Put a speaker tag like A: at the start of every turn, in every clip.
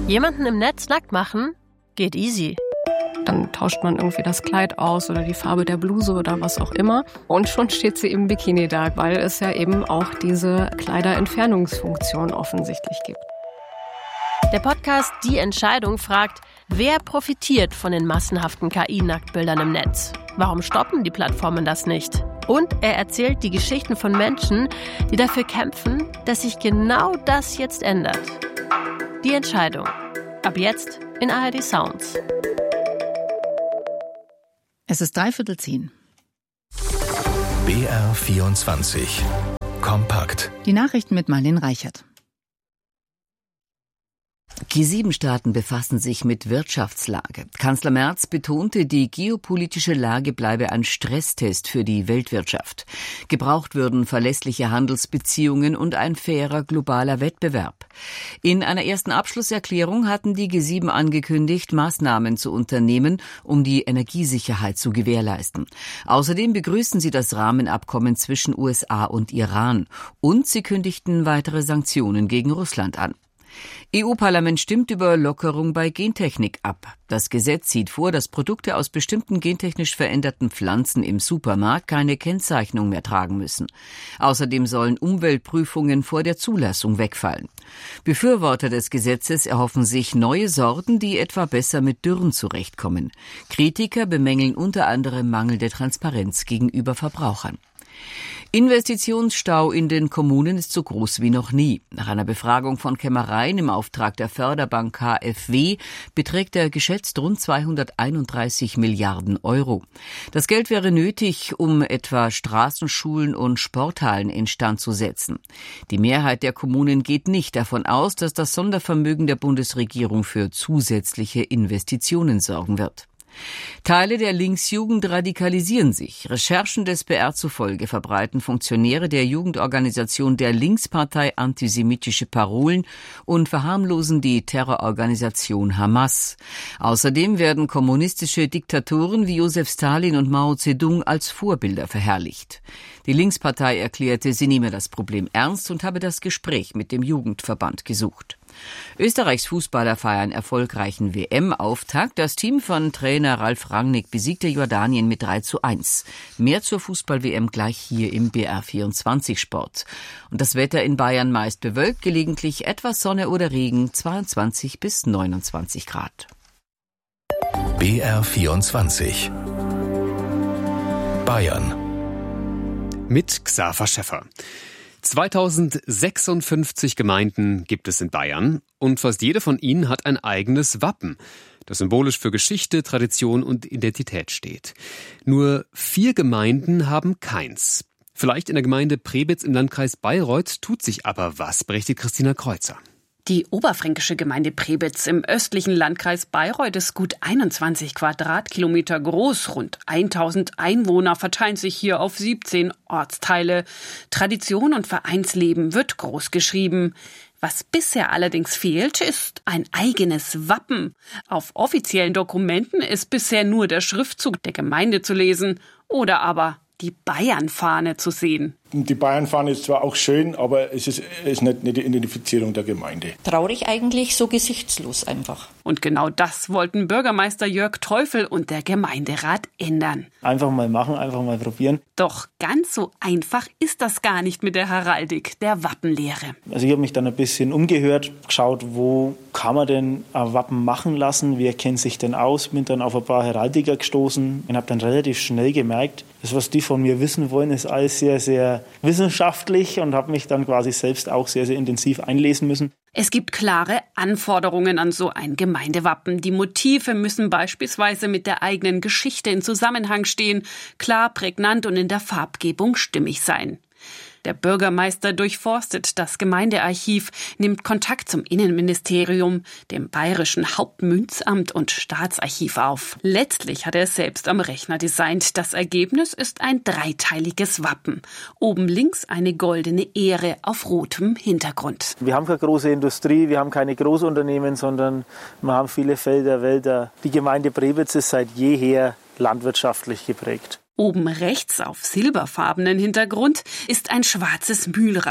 A: Jemanden im Netz nackt machen? Geht easy.
B: Dann tauscht man irgendwie das Kleid aus oder die Farbe der Bluse oder was auch immer. Und schon steht sie im Bikini da, weil es ja eben auch diese Kleiderentfernungsfunktion offensichtlich gibt.
A: Der Podcast Die Entscheidung fragt, wer profitiert von den massenhaften KI-Nacktbildern im Netz? Warum stoppen die Plattformen das nicht? Und er erzählt die Geschichten von Menschen, die dafür kämpfen, dass sich genau das jetzt ändert. Die Entscheidung. Ab jetzt in ARD Sounds.
C: Es ist 9:45.
D: BR24 Kompakt.
C: Die Nachrichten mit Marlene Reichert.
E: G7-Staaten befassen sich mit Wirtschaftslage. Kanzler Merz betonte, die geopolitische Lage bleibe ein Stresstest für die Weltwirtschaft. Gebraucht würden verlässliche Handelsbeziehungen und ein fairer globaler Wettbewerb. In einer ersten Abschlusserklärung hatten die G7 angekündigt, Maßnahmen zu unternehmen, um die Energiesicherheit zu gewährleisten. Außerdem begrüßen sie das Rahmenabkommen zwischen USA und Iran. Und sie kündigten weitere Sanktionen gegen Russland an. EU-Parlament stimmt über Lockerung bei Gentechnik ab. Das Gesetz sieht vor, dass Produkte aus bestimmten gentechnisch veränderten Pflanzen im Supermarkt keine Kennzeichnung mehr tragen müssen. Außerdem sollen Umweltprüfungen vor der Zulassung wegfallen. Befürworter des Gesetzes erhoffen sich neue Sorten, die etwa besser mit Dürren zurechtkommen. Kritiker bemängeln unter anderem mangelnde Transparenz gegenüber Verbrauchern. Investitionsstau in den Kommunen ist so groß wie noch nie. Nach einer Befragung von Kämmereien im Auftrag der Förderbank KfW beträgt er geschätzt rund 231 Milliarden Euro. Das Geld wäre nötig, um etwa Straßen, Schulen und Sporthallen instand zu setzen. Die Mehrheit der Kommunen geht nicht davon aus, dass das Sondervermögen der Bundesregierung für zusätzliche Investitionen sorgen wird. Teile der Linksjugend radikalisieren sich. Recherchen des BR zufolge verbreiten Funktionäre der Jugendorganisation der Linkspartei antisemitische Parolen und verharmlosen die Terrororganisation Hamas. Außerdem werden kommunistische Diktatoren wie Josef Stalin und Mao Zedong als Vorbilder verherrlicht. Die Linkspartei erklärte, sie nehme das Problem ernst und habe das Gespräch mit dem Jugendverband gesucht. Österreichs Fußballer feiern erfolgreichen WM-Auftakt. Das Team von Trainer Ralf Rangnick besiegte Jordanien mit 3:1. Mehr zur Fußball-WM gleich hier im BR24 Sport. Und das Wetter in Bayern meist bewölkt, gelegentlich etwas Sonne oder Regen, 22 bis 29 Grad.
D: BR24 Bayern
F: mit Xaver Schäffer. 2056 Gemeinden gibt es in Bayern und fast jede von ihnen hat ein eigenes Wappen, das symbolisch für Geschichte, Tradition und Identität steht. Nur 4 Gemeinden haben keins. Vielleicht in der Gemeinde Prebitz im Landkreis Bayreuth tut sich aber was, berichtet Christina Kreuzer.
G: Die oberfränkische Gemeinde Prebitz im östlichen Landkreis Bayreuth ist gut 21 Quadratkilometer groß. Rund 1000 Einwohner verteilen sich hier auf 17 Ortsteile. Tradition und Vereinsleben wird groß geschrieben. Was bisher allerdings fehlt, ist ein eigenes Wappen. Auf offiziellen Dokumenten ist bisher nur der Schriftzug der Gemeinde zu lesen oder aber die Bayernfahne zu sehen.
H: Die Bayernfahne ist zwar auch schön, aber es ist nicht die Identifizierung der Gemeinde.
I: Traurig eigentlich, so gesichtslos einfach.
G: Und genau das wollten Bürgermeister Jörg Teufel und der Gemeinderat ändern.
J: Einfach mal machen, einfach mal probieren.
G: Doch ganz so einfach ist das gar nicht mit der Heraldik, der Wappenlehre.
J: Also ich habe mich dann ein bisschen umgehört, geschaut, wo kann man denn ein Wappen machen lassen, wer kennt sich denn aus, bin dann auf ein paar Heraldiker gestoßen und habe dann relativ schnell gemerkt, das, was die von mir wissen wollen, ist alles sehr, sehr wissenschaftlich und habe mich dann quasi selbst auch sehr, sehr intensiv einlesen müssen.
G: Es gibt klare Anforderungen an so ein Gemeindewappen. Die Motive müssen beispielsweise mit der eigenen Geschichte in Zusammenhang stehen, klar, prägnant und in der Farbgebung stimmig sein. Der Bürgermeister durchforstet das Gemeindearchiv, nimmt Kontakt zum Innenministerium, dem Bayerischen Hauptmünzamt und Staatsarchiv auf. Letztlich hat er es selbst am Rechner designt. Das Ergebnis ist ein dreiteiliges Wappen. Oben links eine goldene Ähre auf rotem Hintergrund.
J: Wir haben keine große Industrie, wir haben keine Großunternehmen, sondern wir haben viele Felder, Wälder. Die Gemeinde Prebitz ist seit jeher landwirtschaftlich geprägt.
G: Oben rechts auf silberfarbenen Hintergrund ist ein schwarzes Mühlrad.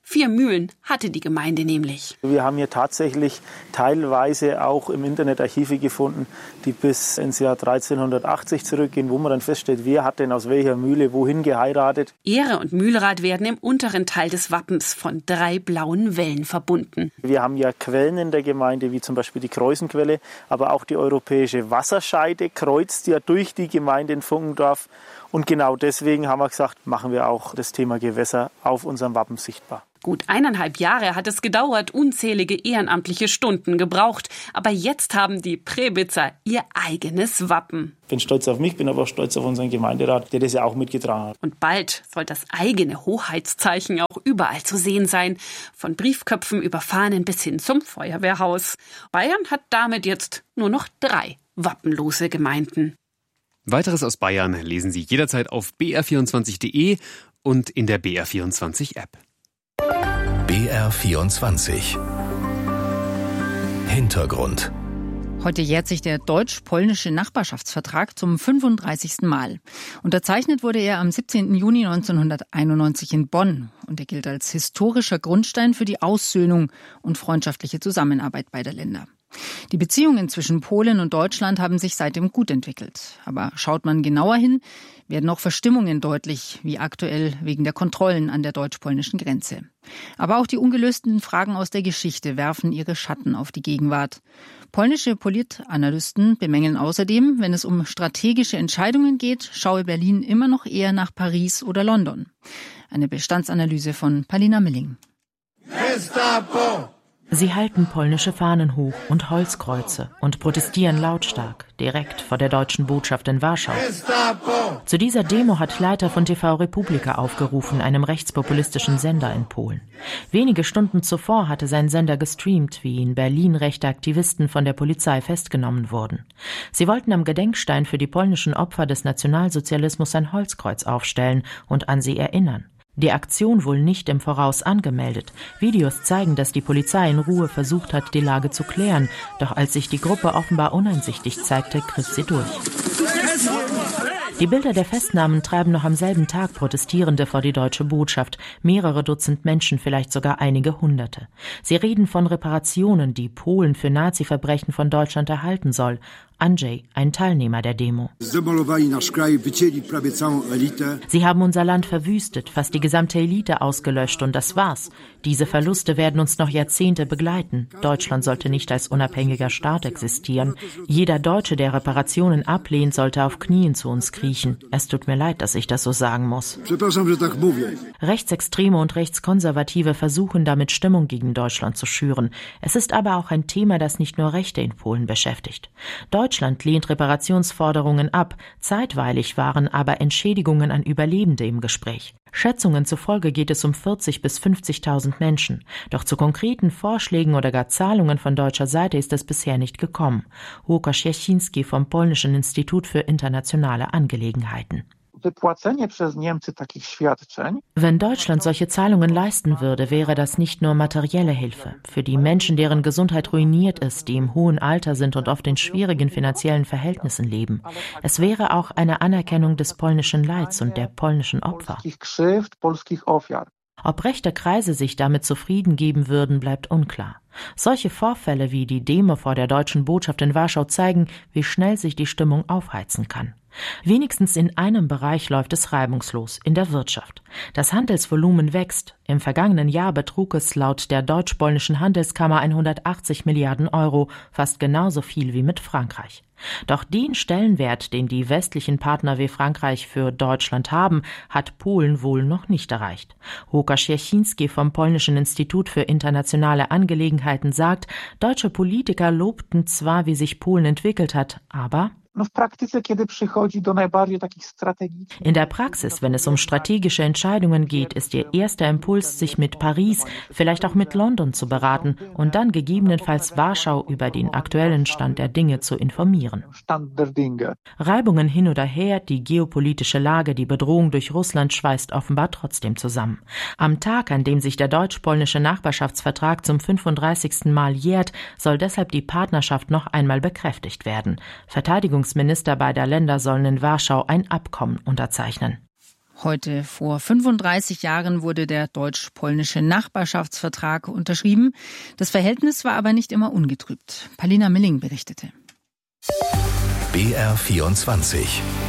G: 4 Mühlen hatte die Gemeinde nämlich.
J: Wir haben hier tatsächlich teilweise auch im Internet Archive gefunden, die bis ins Jahr 1380 zurückgehen, wo man dann feststellt, wer hat denn aus welcher Mühle wohin geheiratet.
G: Ehre und Mühlrad werden im unteren Teil des Wappens von 3 blauen Wellen verbunden.
J: Wir haben ja Quellen in der Gemeinde, wie zum Beispiel die Kreusenquelle, aber auch die europäische Wasserscheide kreuzt ja durch die Gemeinde in Funkendorf. Und genau deswegen haben wir gesagt, machen wir auch das Thema Gewässer auf unserem Wappen sichtbar.
G: Gut 1,5 Jahre hat es gedauert, unzählige ehrenamtliche Stunden gebraucht. Aber jetzt haben die Prebitzer ihr eigenes Wappen.
J: Ich bin stolz auf mich, bin aber auch stolz auf unseren Gemeinderat, der das ja auch mitgetragen hat.
G: Und bald soll das eigene Hoheitszeichen auch überall zu sehen sein. Von Briefköpfen über Fahnen bis hin zum Feuerwehrhaus. Bayern hat damit jetzt nur noch 3 wappenlose Gemeinden.
F: Weiteres aus Bayern lesen Sie jederzeit auf br24.de und in der BR24-App.
D: BR24 Hintergrund.
C: Heute jährt sich der deutsch-polnische Nachbarschaftsvertrag zum 35. Mal. Unterzeichnet wurde er am 17. Juni 1991 in Bonn und er gilt als historischer Grundstein für die Aussöhnung und freundschaftliche Zusammenarbeit beider Länder. Die Beziehungen zwischen Polen und Deutschland haben sich seitdem gut entwickelt. Aber schaut man genauer hin, werden auch Verstimmungen deutlich, wie aktuell wegen der Kontrollen an der deutsch-polnischen Grenze. Aber auch die ungelösten Fragen aus der Geschichte werfen ihre Schatten auf die Gegenwart. Polnische Politanalysten bemängeln außerdem, wenn es um strategische Entscheidungen geht, schaue Berlin immer noch eher nach Paris oder London. Eine Bestandsanalyse von Palina Milling.
K: Gestapo! Sie halten polnische Fahnen hoch und Holzkreuze und protestieren lautstark, direkt vor der deutschen Botschaft in Warschau. Zu dieser Demo hat Leiter von TV Republika aufgerufen, einem rechtspopulistischen Sender in Polen. Wenige Stunden zuvor hatte sein Sender gestreamt, wie in Berlin rechte Aktivisten von der Polizei festgenommen wurden. Sie wollten am Gedenkstein für die polnischen Opfer des Nationalsozialismus ein Holzkreuz aufstellen und an sie erinnern. Die Aktion wohl nicht im Voraus angemeldet. Videos zeigen, dass die Polizei in Ruhe versucht hat, die Lage zu klären. Doch als sich die Gruppe offenbar uneinsichtig zeigte, griff sie durch. Die Bilder der Festnahmen treiben noch am selben Tag Protestierende vor die deutsche Botschaft. Mehrere Dutzend Menschen, vielleicht sogar einige Hunderte. Sie reden von Reparationen, die Polen für Nazi-Verbrechen von Deutschland erhalten soll. Andrzej, ein Teilnehmer der Demo. Sie haben unser Land verwüstet, fast die gesamte Elite ausgelöscht und das war's. Diese Verluste werden uns noch Jahrzehnte begleiten. Deutschland sollte nicht als unabhängiger Staat existieren. Jeder Deutsche, der Reparationen ablehnt, sollte auf Knien zu uns kriechen. Es tut mir leid, dass ich das so sagen muss. Rechtsextreme und Rechtskonservative versuchen damit Stimmung gegen Deutschland zu schüren. Es ist aber auch ein Thema, das nicht nur Rechte in Polen beschäftigt. Deutschland lehnt Reparationsforderungen ab. Zeitweilig waren aber Entschädigungen an Überlebende im Gespräch. Schätzungen zufolge geht es um 40.000 bis 50.000 Menschen. Doch zu konkreten Vorschlägen oder gar Zahlungen von deutscher Seite ist es bisher nicht gekommen. Łukasz Jasiński vom Polnischen Institut für internationale Angelegenheiten. Wenn Deutschland solche Zahlungen leisten würde, wäre das nicht nur materielle Hilfe. Für die Menschen, deren Gesundheit ruiniert ist, die im hohen Alter sind und oft in schwierigen finanziellen Verhältnissen leben. Es wäre auch eine Anerkennung des polnischen Leids und der polnischen Opfer. Ob rechte Kreise sich damit zufrieden geben würden, bleibt unklar. Solche Vorfälle wie die Demo vor der deutschen Botschaft in Warschau zeigen, wie schnell sich die Stimmung aufheizen kann. Wenigstens in einem Bereich läuft es reibungslos, in der Wirtschaft. Das Handelsvolumen wächst. Im vergangenen Jahr betrug es laut der deutsch-polnischen Handelskammer 180 Milliarden Euro, fast genauso viel wie mit Frankreich. Doch den Stellenwert, den die westlichen Partner wie Frankreich für Deutschland haben, hat Polen wohl noch nicht erreicht. Łukasz Jasiński vom Polnischen Institut für internationale Angelegenheiten sagt, deutsche Politiker lobten zwar, wie sich Polen entwickelt hat, aber in der Praxis, wenn es um strategische Entscheidungen geht, ist ihr erster Impuls, sich mit Paris, vielleicht auch mit London zu beraten und dann gegebenenfalls Warschau über den aktuellen Stand der Dinge zu informieren. Reibungen hin oder her, die geopolitische Lage, die Bedrohung durch Russland schweißt offenbar trotzdem zusammen. Am Tag, an dem sich der deutsch-polnische Nachbarschaftsvertrag zum 35. Mal jährt, soll deshalb die Partnerschaft noch einmal bekräftigt werden. Verteidigungsminister beider Länder sollen in Warschau ein Abkommen unterzeichnen.
C: Heute vor 35 Jahren wurde der deutsch-polnische Nachbarschaftsvertrag unterschrieben. Das Verhältnis war aber nicht immer ungetrübt. Palina Milling berichtete.
D: BR24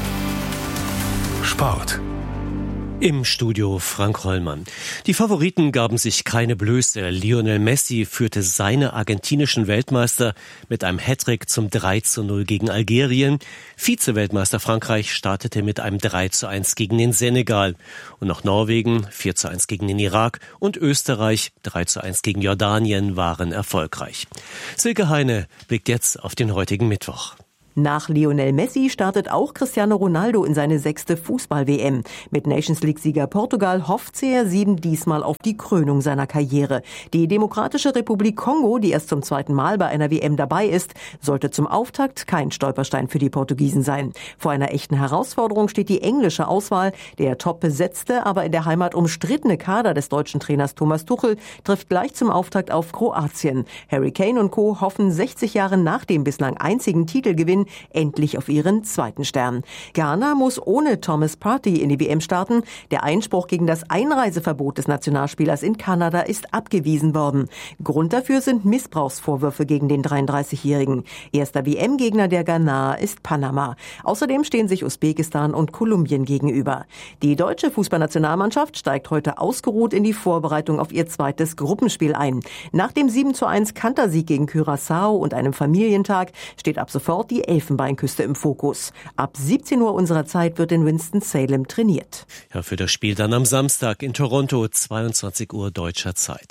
D: Sport.
L: Im Studio Frank Hollmann. Die Favoriten gaben sich keine Blöße. Lionel Messi führte seine argentinischen Weltmeister mit einem Hattrick zum 3:0 gegen Algerien. Vize-Weltmeister Frankreich startete mit einem 3:1 gegen den Senegal. Und auch Norwegen 4:1 gegen den Irak und Österreich 3:1 gegen Jordanien waren erfolgreich. Silke Heine blickt jetzt auf den heutigen Mittwoch.
M: Nach Lionel Messi startet auch Cristiano Ronaldo in seine 6. Fußball-WM. Mit Nations-League-Sieger Portugal hofft CR7 diesmal auf die Krönung seiner Karriere. Die Demokratische Republik Kongo, die erst zum 2. Mal bei einer WM dabei ist, sollte zum Auftakt kein Stolperstein für die Portugiesen sein. Vor einer echten Herausforderung steht die englische Auswahl. Der top besetzte, aber in der Heimat umstrittene Kader des deutschen Trainers Thomas Tuchel trifft gleich zum Auftakt auf Kroatien. Harry Kane und Co. hoffen 60 Jahre nach dem bislang einzigen Titelgewinn endlich auf ihren 2. Stern. Ghana muss ohne Thomas Partey in die WM starten. Der Einspruch gegen das Einreiseverbot des Nationalspielers in Kanada ist abgewiesen worden. Grund dafür sind Missbrauchsvorwürfe gegen den 33-Jährigen. Erster WM-Gegner der Ghanaer ist Panama. Außerdem stehen sich Usbekistan und Kolumbien gegenüber. Die deutsche Fußballnationalmannschaft steigt heute ausgeruht in die Vorbereitung auf ihr 2. Gruppenspiel ein. Nach dem 7:1 Kantersieg gegen Curaçao und einem Familientag steht ab sofort die Elfenbeinküste im Fokus. Ab 17 Uhr unserer Zeit wird in Winston-Salem trainiert.
L: Ja, für das Spiel dann am Samstag in Toronto, 22 Uhr deutscher Zeit.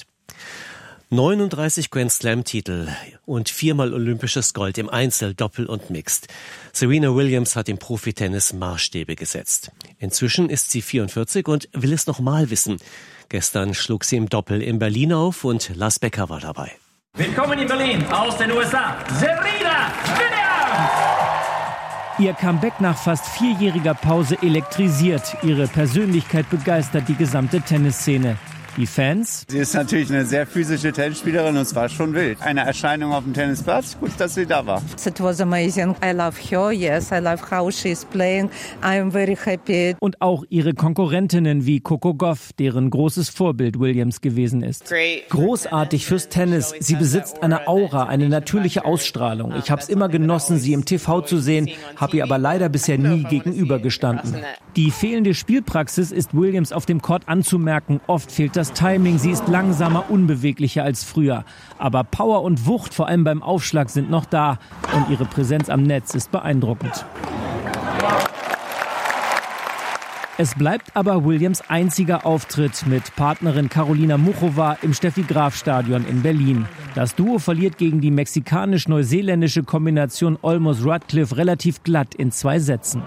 L: 39 Grand Slam-Titel und 4-mal olympisches Gold im Einzel, Doppel und Mixed. Serena Williams hat im Profitennis Maßstäbe gesetzt. Inzwischen ist sie 44 und will es noch mal wissen. Gestern schlug sie im Doppel in Berlin auf und Lars Becker war dabei.
N: Willkommen in Berlin aus den USA, Serena Williams!
O: Ihr Comeback nach fast 4-jähriger Pause elektrisiert. Ihre Persönlichkeit begeistert die gesamte Tennisszene. Die Fans?
P: Sie ist natürlich eine sehr physische Tennisspielerin und es war schon wild. Eine Erscheinung auf dem Tennisplatz, gut, dass sie da war.
Q: It was amazing. I love her, yes, I love how she's playing. I'm very happy.
O: Und auch ihre Konkurrentinnen wie Coco Gauff, deren großes Vorbild Williams gewesen ist. Großartig fürs Tennis. Sie besitzt eine Aura, eine natürliche Ausstrahlung. Ich habe es immer genossen, sie im TV zu sehen, habe ihr aber leider bisher nie gegenübergestanden. Die fehlende Spielpraxis ist Williams auf dem Court anzumerken. Oft fehlt das Timing, sie ist langsamer, unbeweglicher als früher. Aber Power und Wucht, vor allem beim Aufschlag, sind noch da. Und ihre Präsenz am Netz ist beeindruckend. Es bleibt aber Williams' einziger Auftritt mit Partnerin Karolina Muchova im Steffi-Graf-Stadion in Berlin. Das Duo verliert gegen die mexikanisch-neuseeländische Kombination Olmos-Radcliffe relativ glatt in 2 Sätzen.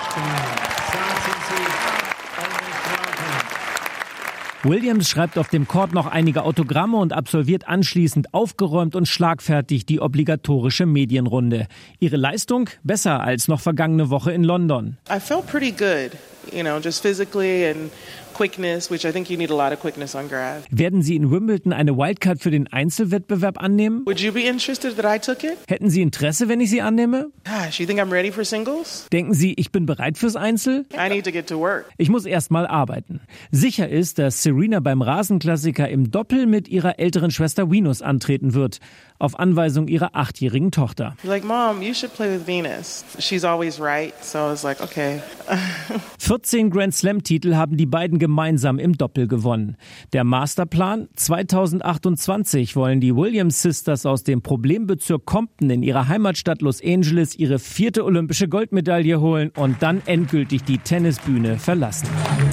O: Williams schreibt auf dem Court noch einige Autogramme und absolviert anschließend aufgeräumt und schlagfertig die obligatorische Medienrunde. Ihre Leistung besser als noch vergangene Woche in London.
R: I felt pretty good, just physically and quickness, which I think you need a lot of quickness on grass.
O: Werden Sie in Wimbledon eine Wildcard für den Einzelwettbewerb annehmen?
R: Would you be interested that I took it?
O: Hätten Sie Interesse, wenn ich Sie annehme?
R: Gosh, you think I'm ready for singles?
O: Denken Sie, ich bin bereit fürs Einzel?
R: I need to get to work.
O: Ich muss erst mal arbeiten. Sicher ist, dass Serena beim Rasenklassiker im Doppel mit ihrer älteren Schwester Venus antreten wird. Auf Anweisung ihrer 8-jährigen Tochter.
R: Like, Mom, you should play with Venus. She's always right, so I was like, okay.
O: 14 Grand Slam-Titel haben die beiden gemeinsam im Doppel gewonnen. Der Masterplan? 2028 wollen die Williams Sisters aus dem Problembezirk Compton in ihrer Heimatstadt Los Angeles ihre 4. olympische Goldmedaille holen und dann endgültig die Tennisbühne verlassen.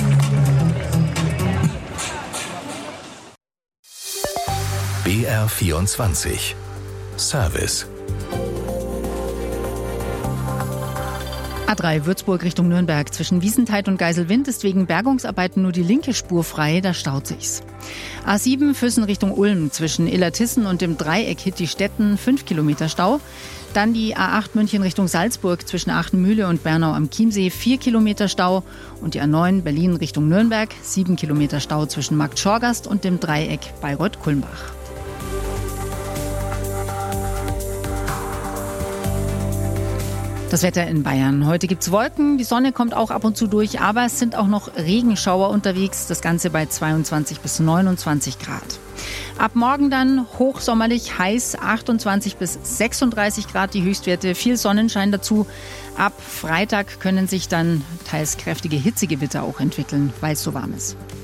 D: BR24 Service.
C: A3 Würzburg Richtung Nürnberg. Zwischen Wiesentheid und Geiselwind ist wegen Bergungsarbeiten nur die linke Spur frei, da staut sich's. A7 Füssen Richtung Ulm. Zwischen Illertissen und dem Dreieck Hitti-Stetten 5 Kilometer Stau. Dann die A8 München Richtung Salzburg. Zwischen Achtenmühle und Bernau am Chiemsee 4 Kilometer Stau. Und die A9 Berlin Richtung Nürnberg 7 Kilometer Stau zwischen Markt-Schorgast und dem Dreieck Bayreuth-Kulmbach. Das Wetter in Bayern. Heute gibt's Wolken, die Sonne kommt auch ab und zu durch, aber es sind auch noch Regenschauer unterwegs. Das Ganze bei 22 bis 29 Grad. Ab morgen dann hochsommerlich heiß, 28 bis 36 Grad die Höchstwerte, viel Sonnenschein dazu. Ab Freitag können sich dann teils kräftige Hitzegewitter auch entwickeln, weil es so warm ist.